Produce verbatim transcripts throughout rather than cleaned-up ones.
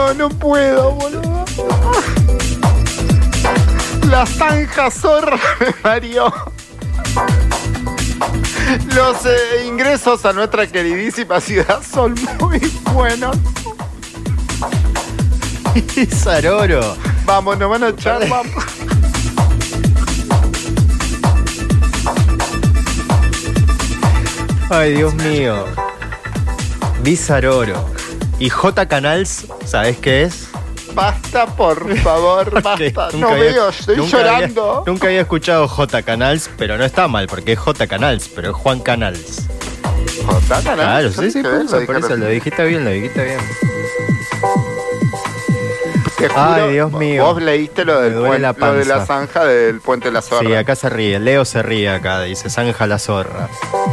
No, no puedo, boludo. La zanja zorra me parió. Los eh, ingresos a nuestra queridísima ciudad son muy buenos. Saroro. Vamos, nos van a echar, vamos. Ay, Dios mío. Bizaroro. ¿Y J Canals, sabés qué es? Basta, por favor, basta. No había, veo, estoy nunca llorando. Había, nunca había escuchado J Canals, pero no está mal, porque es J Canals, pero es Juan Canals. J Canals. Claro, sí, sí, por eso, por eso lo dijiste bien, lo dijiste bien. Te juro, ay, Dios mío. Vos leíste lo, del puente, la lo de la zanja del Puente de la Zorra. Sí, acá se ríe. Leo se ríe acá, dice zanja la zorra.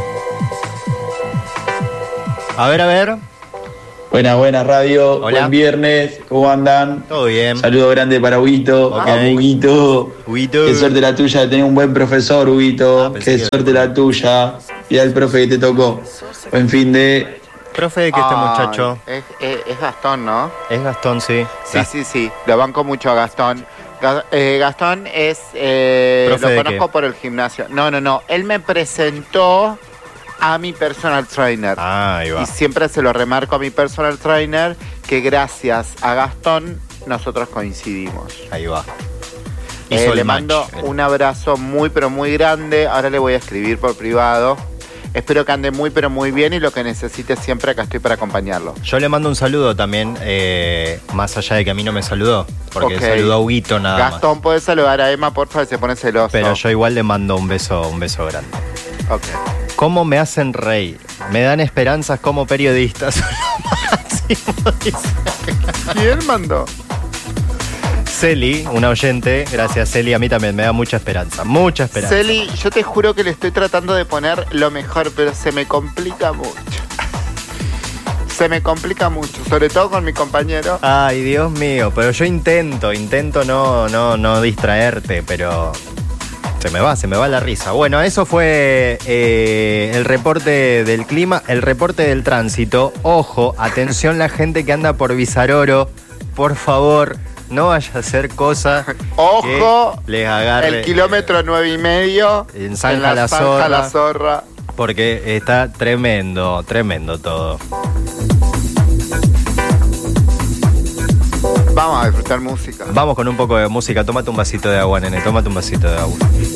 A ver, a ver. Buenas, buenas, radio. Hola. Buen viernes. ¿Cómo andan? Todo bien. Saludo grande para Huguito. Okay. A Huguito. Huguito. Qué suerte la tuya de tener un buen profesor, Huguito. Ah, Qué suerte la tuya. Y al profe que te tocó. Buen fin de... Profe, ¿de qué este muchacho? Es, es, es Gastón, ¿no? Es Gastón, sí. Sí, sí, sí. Lo banco mucho a Gastón. Ga- eh, Gastón es... Eh, ¿Profe lo de conozco qué? por el gimnasio. No, no, no. Él me presentó a mi personal trainer. Ah, ahí va. Y siempre se lo remarco a mi personal trainer que gracias a Gastón nosotros coincidimos. Ahí va. Eh, Hizo le el match. mando un abrazo muy pero muy grande. Ahora le voy a escribir por privado. Espero que ande muy pero muy bien y lo que necesite siempre acá estoy para acompañarlo. Yo le mando un saludo también, eh, más allá de que a mí no me saludó, porque Ok. saludó a Huguito nada Gastón, más. ¿puedes saludar a Emma, por favor? Se pone celoso. Pero yo igual le mando un beso, un beso grande. Ok. ¿Cómo me hacen reír? Me dan esperanzas como periodistas. Lo máximo, dice. ¿Quién mandó? Celi, una oyente, gracias Celi, a mí también me da mucha esperanza, mucha esperanza. Celi, yo te juro que le estoy tratando de poner lo mejor, pero se me complica mucho. Se me complica mucho, sobre todo con mi compañero. Ay, Dios mío, pero yo intento, intento no, no, no distraerte, pero se me va, se me va la risa. Bueno, eso fue eh, el reporte del clima, el reporte del tránsito. Ojo, atención la gente que anda por Bizaroro, por favor, no vaya a hacer cosas Ojo, que les agarre el kilómetro nueve y medio en Zanja en la Zanja Zorra. la Zorra. Porque está tremendo, tremendo todo. Vamos a disfrutar música. Vamos con un poco de música. Tómate un vasito de agua, nene. Tómate un vasito de agua.